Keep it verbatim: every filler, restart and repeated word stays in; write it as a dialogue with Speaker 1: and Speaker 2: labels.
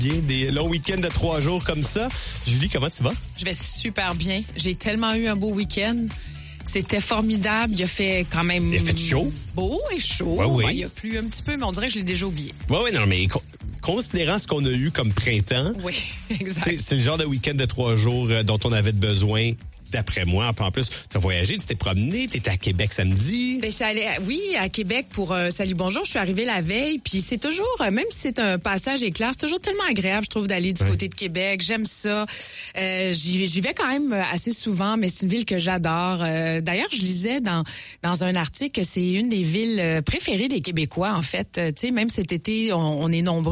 Speaker 1: Bien, des longs week-ends de trois jours comme ça. Julie, comment tu vas?
Speaker 2: Je vais super bien. J'ai tellement eu un beau week-end. C'était formidable. Il a fait quand même...
Speaker 1: Il a fait chaud.
Speaker 2: Beau et chaud.
Speaker 1: Ouais, oui.
Speaker 2: Ouais, il a plu un petit peu, mais on dirait que je l'ai déjà oublié.
Speaker 1: Oui, oui, non, mais con- considérant ce qu'on a eu comme printemps,
Speaker 2: Oui, exact.
Speaker 1: c'est, c'est le genre de week-end de trois jours euh, dont on avait besoin. D'après moi, en plus, tu as voyagé, tu t'es promené, tu étais à Québec samedi.
Speaker 2: Ben, je suis allée, oui, à Québec pour euh, Salut Bonjour. Je suis arrivée la veille, puis c'est toujours, euh, même si c'est un passage éclair, c'est toujours tellement agréable, je trouve, d'aller du
Speaker 1: ouais.
Speaker 2: côté de Québec. J'aime ça. Euh, j'y, j'y vais quand même assez souvent, mais c'est une ville que j'adore. Euh, d'ailleurs, je lisais dans dans un article que c'est une des villes préférées des Québécois, en fait. Euh, tu sais, même cet été, on, on est nombreux